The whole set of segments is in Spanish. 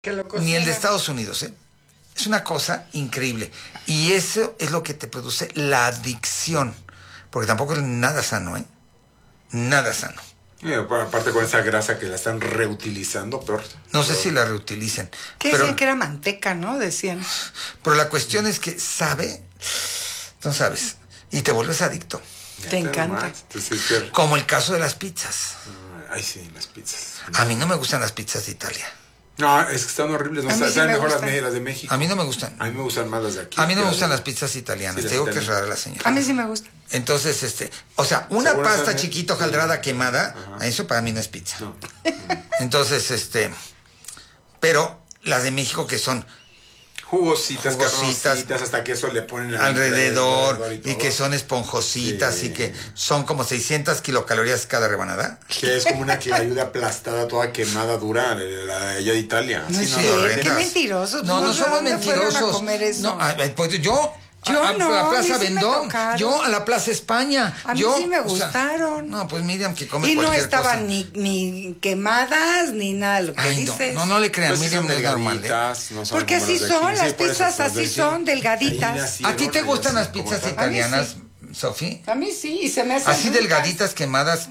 ni el de Estados Unidos, ¿eh? Es una cosa increíble. Y eso es lo que te produce la adicción. Porque tampoco es nada sano, ¿eh? Nada sano. Aparte con esa grasa que la están reutilizando, peor. No sé si la reutilicen. Que decían que era manteca, ¿no? Decían. Pero la cuestión es que no sabes, y te vuelves adicto. Te encanta. Como el caso de las pizzas. Ay, sí, las pizzas. A mí no me gustan las pizzas de Italia. No, es que están horribles. No, están mejor las de México. A mí no me gustan. A mí me gustan más las de aquí. A mí no me gustan las pizzas italianas. Te digo que es rara la señora. A mí sí me gusta. Entonces, o sea, una pasta chiquita hojaldrada quemada, eso para mí no es pizza. No. Entonces, pero las de México que son jugositas, hasta que eso le ponen alrededor y que son esponjositas, sí. Y que son como 600 kilocalorías cada rebanada. Que es como una ayuda aplastada, toda quemada, dura, la de Italia. No, sí, qué mentirosos. No somos mentirosos. No, pues yo a la Plaza Vendón, yo a la Plaza España. A mí sí me gustaron. No, pues Miriam que come y cualquier cosa. Y no estaban ni quemadas ni nada de lo que dices. No le crean, pues Miriam, no es normal. Porque así son, las pizzas así son, delgaditas. ¿A ti te gustan las pizzas italianas, Sofi? A mí sí, y se me hacen así delgaditas, quemadas.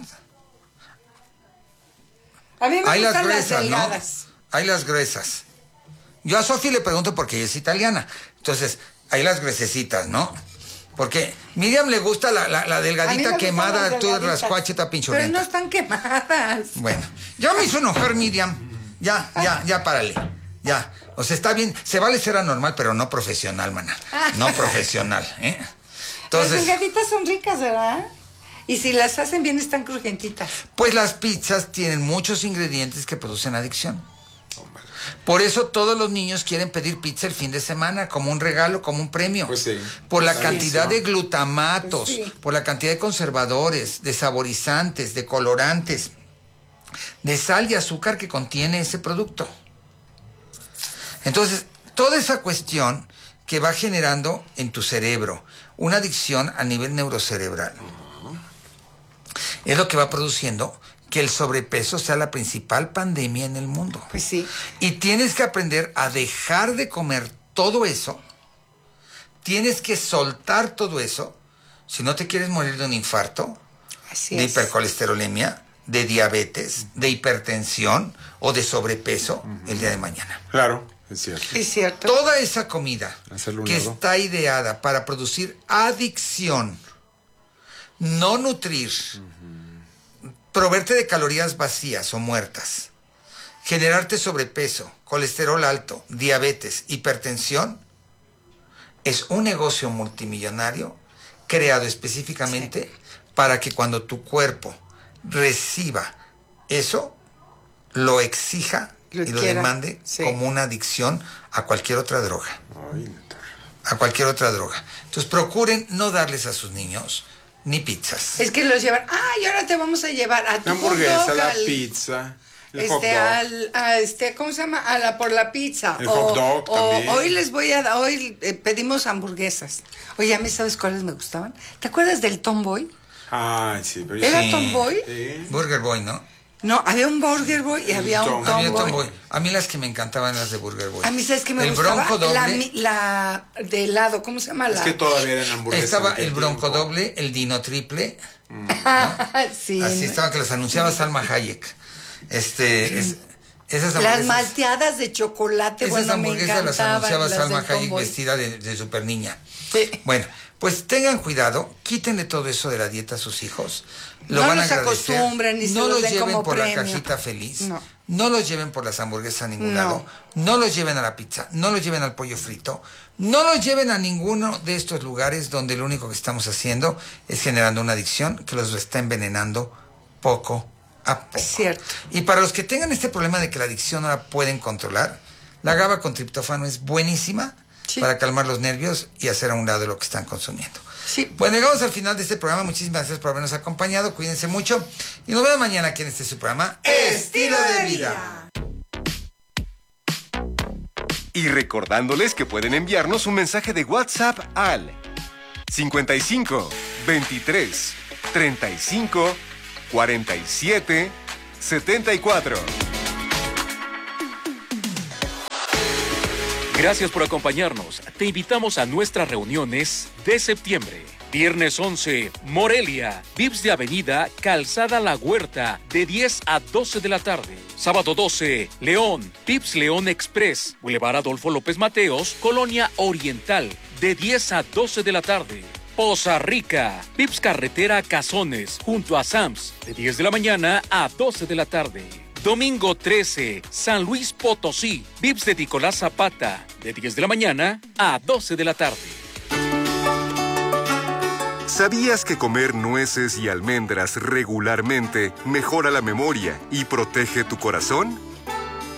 A mí me gustan las gruesas, delgadas. ¿no? Hay las gruesas. Yo a Sofi le pregunto porque ella es italiana. Entonces, hay las gruesecitas, ¿no? Porque Miriam le gusta la delgadita quemada, tú rascuacheta pinchurrienta. Pero no están quemadas. Bueno, ya me hizo enojar Miriam. Ya, párale. Ya. O sea, está bien, se vale ser anormal, pero no profesional, maná. No profesional, ¿eh? Entonces, las delgaditas son ricas, ¿verdad? Y si las hacen bien, están crujentitas. Pues las pizzas tienen muchos ingredientes que producen adicción. Por eso todos los niños quieren pedir pizza el fin de semana, como un regalo, como un premio. Pues sí. Por la cantidad de glutamatos, por la cantidad de conservadores, de saborizantes, de colorantes, de sal y azúcar que contiene ese producto. Entonces, toda esa cuestión que va generando en tu cerebro una adicción a nivel neurocerebral es lo que va produciendo que el sobrepeso sea la principal pandemia en el mundo. Pues sí. Y tienes que aprender a dejar de comer todo eso. Tienes que soltar todo eso. Si no te quieres morir de un infarto, de hipercolesterolemia, de diabetes, de hipertensión o de sobrepeso el día de mañana. Claro, es cierto. Es cierto. Toda esa comida que está ideada para producir adicción, no nutrir, proveerte de calorías vacías o muertas, generarte sobrepeso, colesterol alto, diabetes, hipertensión, es un negocio multimillonario creado específicamente para que cuando tu cuerpo reciba eso, lo exija y lo demande como una adicción a cualquier otra droga. A cualquier otra droga. Entonces procuren no darles a sus niños ni pizzas. Es que los llevan, y ahora te vamos a llevar a tu hamburguesa, la pizza, el hot dog. ¿Cómo se llama? Por la pizza. El hot dog también. Hoy les voy a dar, pedimos hamburguesas. Oye, ¿a mí sabes cuáles me gustaban? ¿Te acuerdas del Tomboy? Ay, sí, pero ¿Era Tomboy? Sí. Burger Boy, ¿no? No, había un Burger Boy y había un Tomboy. A mí las que me encantaban las de Burger Boy. A mí, ¿sabes qué me gustaba? Bronco doble. La de helado, ¿cómo se llama? Es que todavía eran hamburguesas. Estaba el Bronco doble, el Dino triple. ¿no? Sí. Así estaba, que las anunciaba Salma Hayek. Las malteadas de chocolate, esas hamburguesas las anunciaba Salma Hayek vestida de super niña. Sí. Bueno, pues tengan cuidado, quítenle todo eso de la dieta a sus hijos. Lo van a agradecer. No los lleven por la cajita feliz. No los lleven por las hamburguesas a ningún lado. No los lleven a la pizza. No los lleven al pollo frito. No los lleven a ninguno de estos lugares donde lo único que estamos haciendo es generando una adicción que los está envenenando poco a poco. Cierto. Y para los que tengan este problema de que la adicción no la pueden controlar, la GABA con triptófano es buenísima para calmar los nervios y hacer a un lado lo que están consumiendo. Sí. Pues llegamos al final de este programa. Muchísimas gracias por habernos acompañado. Cuídense mucho. Y nos vemos mañana aquí en este su programa Estilo de Vida. Y recordándoles que pueden enviarnos un mensaje de WhatsApp al 55 23 35 47 74. Gracias por acompañarnos. Te invitamos a nuestras reuniones de septiembre. Viernes 11, Morelia, Vips de Avenida, Calzada La Huerta, de 10 a 12 de la tarde. Sábado 12, León, Vips León Express, Boulevard Adolfo López Mateos, Colonia Oriental, de 10 a 12 de la tarde. Poza Rica, Vips Carretera Cazones, junto a Sams, de 10 de la mañana a 12 de la tarde. Domingo 13, San Luis Potosí, Vips de Nicolás Zapata, de 10 de la mañana a 12 de la tarde. ¿Sabías que comer nueces y almendras regularmente mejora la memoria y protege tu corazón?